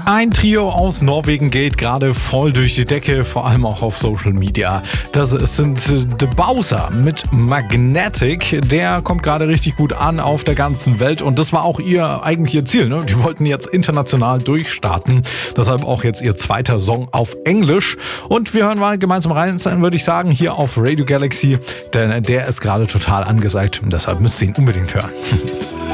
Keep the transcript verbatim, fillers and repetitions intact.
Ein Trio aus Norwegen geht gerade voll durch die Decke, vor allem auch auf Social Media. Das sind The Bowser mit Magnetic. Der kommt gerade richtig gut an auf der ganzen Welt und das war auch ihr eigentliches Ziel. Ne? Die wollten jetzt international durchstarten. Deshalb auch jetzt ihr zweiter Song auf Englisch. Und wir hören mal gemeinsam rein, würde ich sagen, hier auf Radio Galaxy. Denn der ist gerade total angesagt und deshalb müsst ihr ihn unbedingt hören.